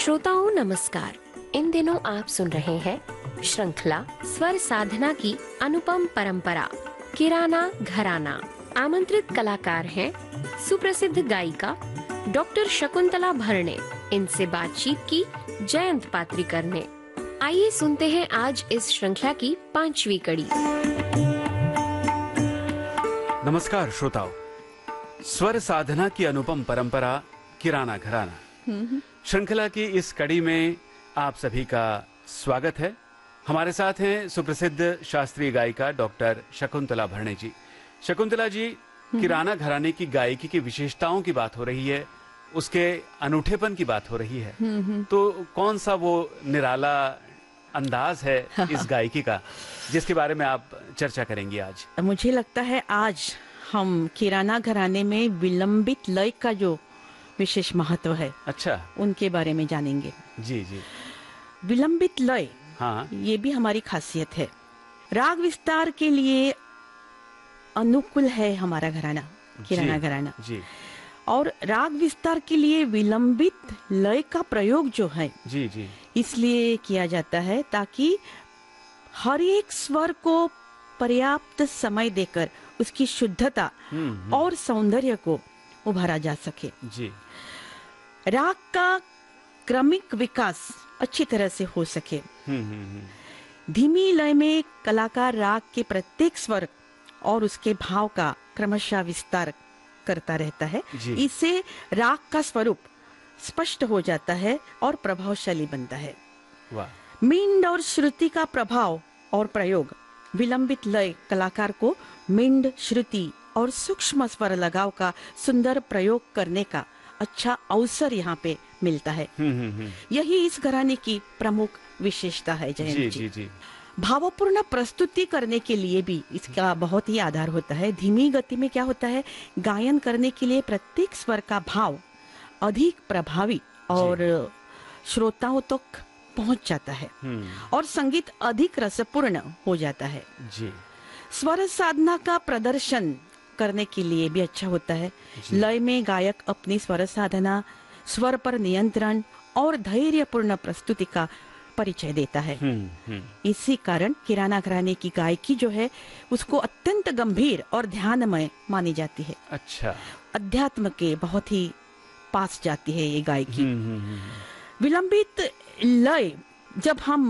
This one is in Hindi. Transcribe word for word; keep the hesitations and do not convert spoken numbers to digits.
श्रोताओं नमस्कार। इन दिनों आप सुन रहे हैं श्रृंखला स्वर साधना की अनुपम परंपरा किराना घराना। आमंत्रित कलाकार हैं सुप्रसिद्ध गायिका डॉक्टर शकुंतला भरणे। इनसे बातचीत की जयंत पात्रिकर ने। आइए सुनते हैं आज इस श्रृंखला की पांचवी कड़ी। नमस्कार श्रोताओं, स्वर साधना की अनुपम परंपरा किराना घराना श्रृंखला की इस कड़ी में आप सभी का स्वागत है। हमारे साथ हैं सुप्रसिद्ध शास्त्रीय गायिका डॉक्टर शकुंतला भरणे जी। शकुंतला जी, किराना घराने की गायकी की विशेषताओं की बात हो रही है, उसके अनूठेपन की बात हो रही है, तो कौन सा वो निराला अंदाज है इस गायकी का जिसके बारे में आप चर्चा करेंगी आज? मुझे लगता है आज हम किराना घराने में विलंबित लय का जो विशेष महत्व है, अच्छा, उनके बारे में जानेंगे। जी जी। विलंबित लय, हाँ, ये भी हमारी खासियत है। राग विस्तार के लिए अनुकूल है हमारा घराना, किराना घराना जी। और राग विस्तार के लिए विलंबित लय का प्रयोग जो है जी जी इसलिए किया जाता है ताकि हर एक स्वर को पर्याप्त समय देकर उसकी शुद्धता और सौंदर्य को उभारा जा सके। जी। राग का क्रमिक विकास अच्छी तरह से हो सके। धीमी लय में कलाकार राग के प्रत्येक स्वर और उसके भाव का क्रमशः विस्तार करता रहता है। इससे राग का स्वरूप स्पष्ट हो जाता है और प्रभावशाली बनता है। वाह। मिंड और श्रुति का प्रभाव और प्रयोग, विलंबित लय कलाकार को मिंड, श्रुति और सूक्ष्म स्वर लगाव का सुंदर प्रयोग करने का अच्छा अवसर यहाँ पे मिलता है। यही इस घराने की प्रमुख विशेषता है। जयंत जी, जी, जी। भावपूर्ण प्रस्तुति करने के लिए भी इसका बहुत ही आधार होता है। धीमी गति में क्या होता है, गायन करने के लिए प्रत्येक स्वर का भाव अधिक प्रभावी और श्रोताओं तक पहुंच जाता है और संगीत अधिक रसपूर्ण हो जाता है। जी। स्वर साधना का प्रदर्शन करने के लिए भी अच्छा होता है। लय में गायक अपनी स्वर साधना, स्वर पर नियंत्रण और धैर्यपूर्ण प्रस्तुति का परिचय देता है। इसी कारण किराना घराने की गायकी जो है उसको अत्यंत गंभीर और ध्यानमय मानी जाती है। अच्छा। अध्यात्म के बहुत ही पास जाती है ये गायकी। विलंबित लय जब हम